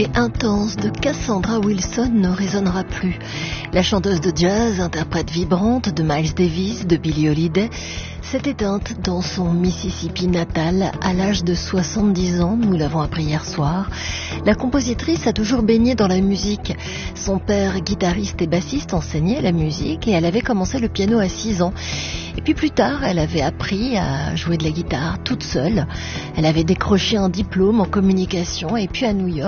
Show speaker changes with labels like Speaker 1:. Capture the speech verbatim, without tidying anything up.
Speaker 1: Et intense de Cassandra Wilson ne résonnera plus. La chanteuse de jazz, interprète vibrante de Miles Davis, de Billie Holiday, s'est éteinte dans son Mississippi natal à l'âge de soixante-dix ans, nous l'avons appris hier soir. La compositrice a toujours baigné dans la musique. Son père, guitariste et bassiste, enseignait la musique et elle avait commencé le piano à six ans. Et puis plus tard, elle avait appris à jouer de la guitare toute seule. Elle avait décroché un diplôme en communication et puis à New York,